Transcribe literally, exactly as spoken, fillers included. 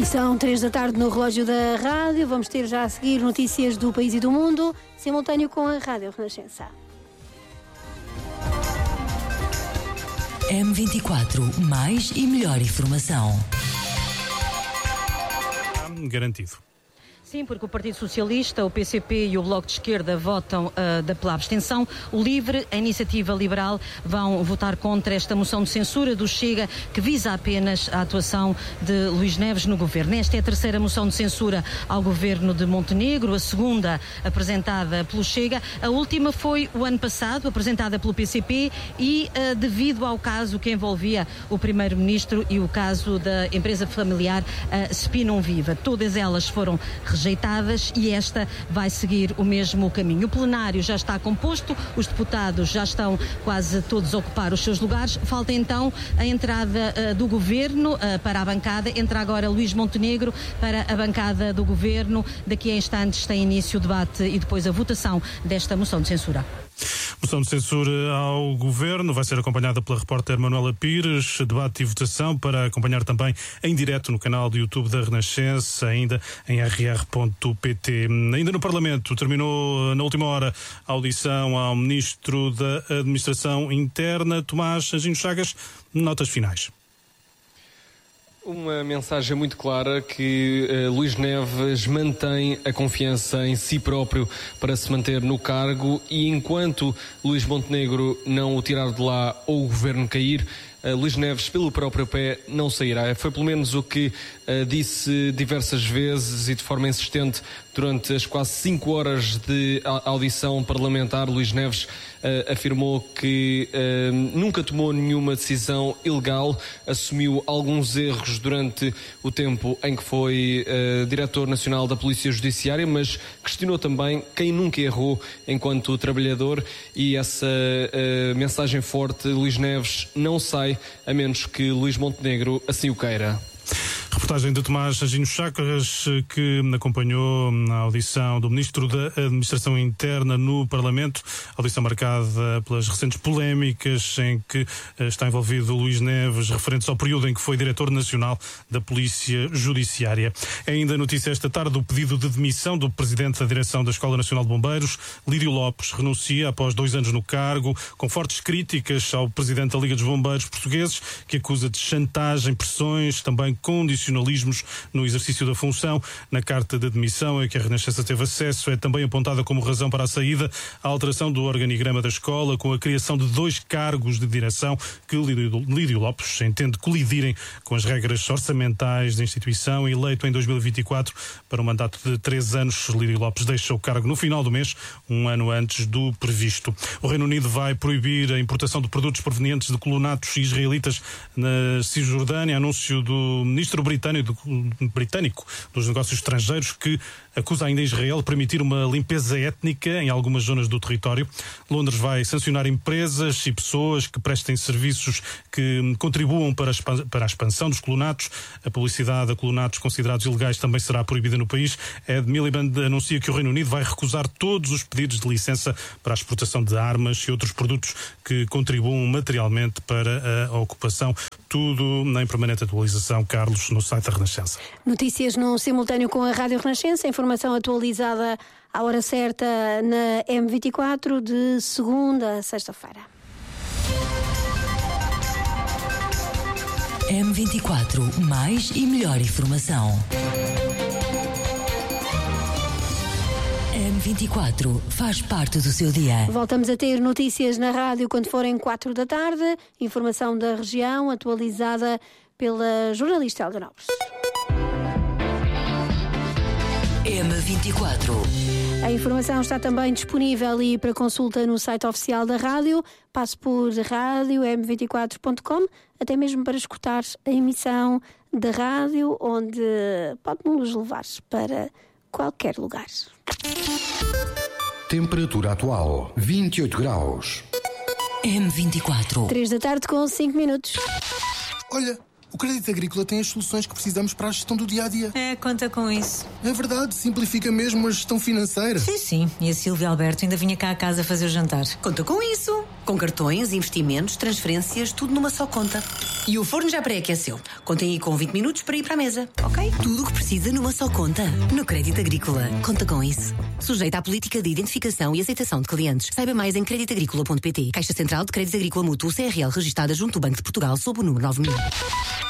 E são três da tarde no relógio da rádio. Vamos ter já a seguir notícias do país e do mundo, simultâneo com a Rádio Renascença. M vinte e quatro, mais e melhor informação. Garantido. Sim, porque o Partido Socialista, o P C P e o Bloco de Esquerda votam uh, da, pela abstenção. O LIVRE, a Iniciativa Liberal, vão votar contra esta moção de censura do Chega, que visa apenas a atuação de Luís Neves no governo. Esta é a terceira moção de censura ao governo de Montenegro, a segunda apresentada pelo Chega. A última foi o ano passado, apresentada pelo P C P e uh, devido ao caso que envolvia o primeiro-ministro e o caso da empresa familiar uh, Spinum Viva. Todas elas foram rejeitadas. rejeitadas e esta vai seguir o mesmo caminho. O plenário já está composto, os deputados já estão quase todos a ocupar os seus lugares. Falta então a entrada uh, do governo uh, para a bancada. Entra agora Luís Montenegro para a bancada do governo. Daqui a instantes tem início o debate e depois a votação desta moção de censura. Moção de censura ao governo vai ser acompanhada pela repórter Manuela Pires, debate e votação para acompanhar também em direto no canal do YouTube da Renascença, ainda em r r ponto p t. Ainda no Parlamento, terminou na última hora a audição ao Ministro da Administração Interna, Tomás Anjinho Chagas. Notas finais. Uma mensagem muito clara que uh, Luís Neves mantém a confiança em si próprio para se manter no cargo e enquanto Luís Montenegro não o tirar de lá ou o governo cair, uh, Luís Neves pelo próprio pé não sairá. Foi pelo menos o que uh, disse diversas vezes e de forma insistente durante as quase cinco horas de audição parlamentar. Luís Neves uh, afirmou que uh, nunca tomou nenhuma decisão ilegal, assumiu alguns erros durante o tempo em que foi uh, diretor nacional da Polícia Judiciária, mas questionou também quem nunca errou enquanto trabalhador e essa uh, mensagem forte, Luís Neves não sai a menos que Luís Montenegro assim o queira. Reportagem de Tomás Anjinho Chagas, que acompanhou a audição do Ministro da Administração Interna no Parlamento, audição marcada pelas recentes polémicas em que está envolvido Luís Neves, referentes ao período em que foi Diretor Nacional da Polícia Judiciária. É ainda notícia esta tarde o pedido de demissão do Presidente da Direção da Escola Nacional de Bombeiros. Lídio Lopes renuncia após dois anos no cargo, com fortes críticas ao Presidente da Liga dos Bombeiros Portugueses, que acusa de chantagem, pressões, também condicionalismos no exercício da função. Na carta de demissão a que a Renascença teve acesso é também apontada como razão para a saída a alteração do organigrama da escola, com a criação de dois cargos de direção que Lídio Lopes entende colidirem com as regras orçamentais da instituição. Eleito em dois mil e vinte e quatro para um mandato de três anos, Lídio Lopes deixa o cargo no final do mês, um ano antes do previsto. O Reino Unido vai proibir a importação de produtos provenientes de colonatos israelitas na Cisjordânia, anúncio do ministro britânico, britânico dos negócios estrangeiros, que acusa ainda Israel de permitir uma limpeza étnica em algumas zonas do território. Londres vai sancionar empresas e pessoas que prestem serviços que contribuam para a, para a expansão dos colonatos. A publicidade a colonatos considerados ilegais também será proibida no país. Ed Miliband anuncia que o Reino Unido vai recusar todos os pedidos de licença para a exportação de armas e outros produtos que contribuam materialmente para a ocupação. Tudo em permanente atualização, Carlos, no site da Renascença. Notícias no simultâneo com a Rádio Renascença, informação atualizada à hora certa na M vinte e quatro, de segunda a sexta-feira. M vinte e quatro, mais e melhor informação. M vinte e quatro faz parte do seu dia. Voltamos a ter notícias na rádio quando forem quatro da tarde. Informação da região atualizada pela jornalista Helder Alves. M vinte e quatro. A informação está também disponível e para consulta no site oficial da rádio. Passe por rádio m vinte e quatro ponto com, até mesmo para escutar a emissão da rádio, onde pode nos levar para qualquer lugar. Temperatura atual, vinte e oito graus. M vinte e quatro. três da tarde com cinco minutos. Olha, o Crédito Agrícola tem as soluções que precisamos para a gestão do dia-a-dia. É, conta com isso. É verdade, simplifica mesmo a gestão financeira. Sim, sim. E a Silvia Alberto ainda vinha cá a casa fazer o jantar. Conta com isso. Com cartões, investimentos, transferências, tudo numa só conta. E o forno já pré-aqueceu. Contem aí com vinte minutos para ir para a mesa, ok? Tudo o que precisa numa só conta. No Crédito Agrícola. Conta com isso. Sujeita à política de identificação e aceitação de clientes. Saiba mais em crédito agrícola ponto pt. Caixa Central de Crédito Agrícola Mútuo C R L registada junto ao Banco de Portugal sob o número nove mil.